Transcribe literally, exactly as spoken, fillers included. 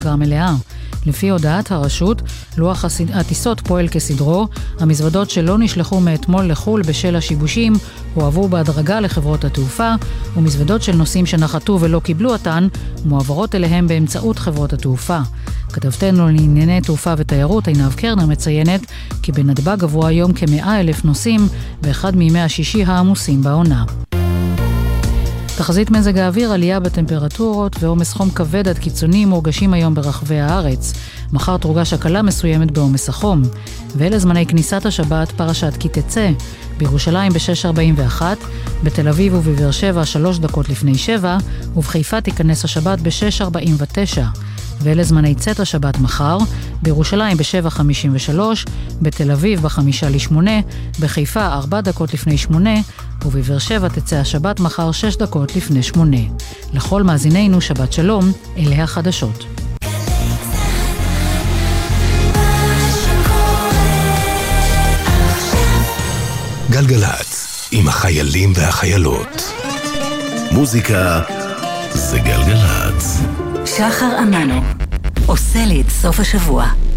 מלאה. לפי הודעת הרשות, לוח הטיסות פועל כסדרו, המזוודות שלא נשלחו מאתמול לחול בשל השיבושים הועברו בהדרגה לחברות התעופה, ומזוודות של נוסעים שנחתו ולא קיבלו אותן מועברות אליהם באמצעות חברות התעופה. כתבתנו לענייני תעופה ותיירות עינב קרנר מציינת כי בנתב"ג עברו היום כ-מאה אלף נוסעים באחד מימי השישי העמוסים בעונה. תחזית מזג האוויר, עלייה בטמפרטורות ועומס חום כבד עד קיצוני מורגשים היום ברחבי הארץ. מחר תורגש הקלה מסוימת בעומס החום. ואלה זמני כניסת השבת, פרשת כי תצא. בירושלים ב-שש ארבעים ואחת, בתל אביב ובבאר שבע שלוש דקות לפני שבע, ובחיפה תיכנס השבת ב-שש ארבעים ותשע. ואלה זמני צאת השבת מחר, בירושלים ב-שבע חמישים ושלוש, בתל אביב ב-חמישה לשמונה, בחיפה ארבע דקות לפני שמונה, ובבאר שבע תצא השבת מחר שש דקות לפני שמונה. לכל מאזינינו שבת שלום, אלה החדשות. גלגלץ, עם החיילים והחיילות. מוזיקה זה גלגלץ. שחר אמנו עושה לי את סוף השבוע.